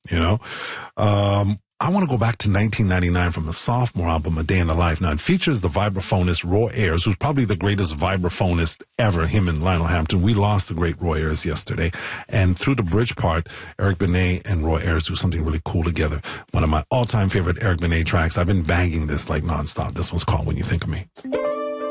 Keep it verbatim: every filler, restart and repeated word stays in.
you know? Um, I want to go back to nineteen ninety-nine from the sophomore album, A Day in the Life. Now, it features the vibraphonist Roy Ayers, who's probably the greatest vibraphonist ever, him and Lionel Hampton. We lost the great Roy Ayers yesterday. And through the bridge part, Eric Benet and Roy Ayers do something really cool together. One of my all-time favorite Eric Benet tracks. I've been banging this like nonstop. This one's called When You Think of Me.